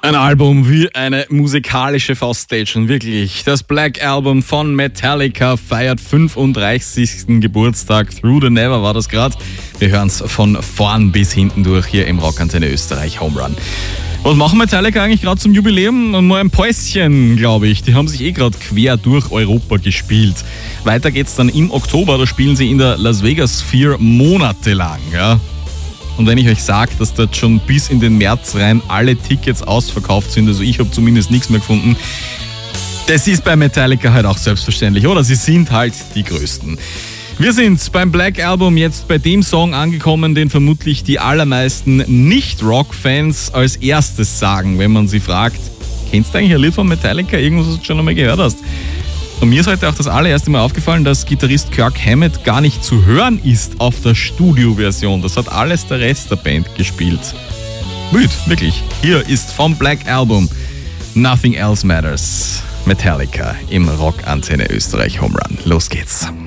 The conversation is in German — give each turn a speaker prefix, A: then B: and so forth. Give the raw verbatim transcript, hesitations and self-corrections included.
A: Ein Album wie eine musikalische Fauststation, wirklich. Das Black Album von Metallica feiert fünfunddreißigsten Geburtstag. Through the Never war das gerade. Wir hören es von vorn bis hinten durch hier im Rockantenne Österreich Home Run. Was machen Metallica eigentlich gerade zum Jubiläum? Mal ein Päuschen, glaube ich. Die haben sich eh gerade quer durch Europa gespielt. Weiter geht's dann im Oktober. Da spielen sie in der Las Vegas Sphere monatelang, ja. Und wenn ich euch sage, dass dort schon bis in den März rein alle Tickets ausverkauft sind, also ich habe zumindest nichts mehr gefunden, das ist bei Metallica halt auch selbstverständlich, oder? Sie sind halt die Größten. Wir sind beim Black Album jetzt bei dem Song angekommen, den vermutlich die allermeisten Nicht-Rock-Fans als erstes sagen, wenn man sie fragt, kennst du eigentlich ein Lied von Metallica? Irgendwas, was du schon einmal gehört hast? Und mir ist heute auch das allererste Mal aufgefallen, dass Gitarrist Kirk Hammett gar nicht zu hören ist auf der Studioversion. Das hat alles der Rest der Band gespielt. Wild, wirklich. Hier ist vom Black Album Nothing Else Matters. Metallica im Rockantenne Österreich Home Run. Los geht's.